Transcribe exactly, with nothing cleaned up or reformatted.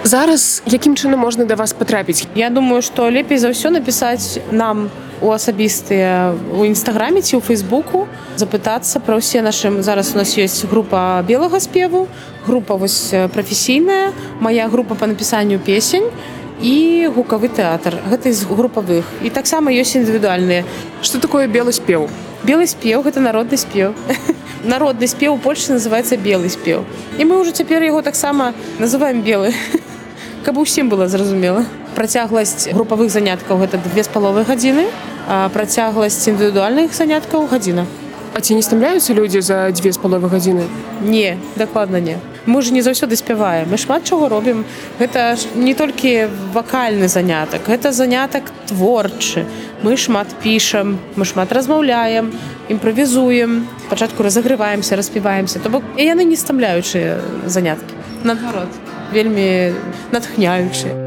Зараз якім чынам можна да вас патрапіць? Я думаю, што лепей за ўсё напісаць нам у асабістыя у інстаграме ці ў фейсбуку, запытацца пра ўсе нашы. Зараз у нас ёсць група белага спеву, група вось прафесійная, мая група па напісанню песень і гукавы тэатр. Гэта з групавых. І таксама ёсць індывідуальныя. Што такое белы спеў? Белы спеў гэта народны спеў. Народны спеў у Польшчы называецца белы спеў. І мы ўжо цяпер яго таксама называем белы. Каб усім было зразумела. Працягласць групавых заняткаў гэта две з паловай гадзіны, а працягласць індывідуальных заняткаў гадзіна. А ці не стамляюцца людзі за две з паловай гадзіны? Не, дакладна не. Мы ж не заўсёды спяваем. Мы шмат чаго робім. Гэта ж не толькі вакальны занятак, гэта занятак творчы. Мы шмат пішам, мы шмат размаўляем, імправізуем, спачатку разагрываемся, распіваемся. То бок яны не стамляючыя заняткі. Наадварот, вельмі натхняючыя.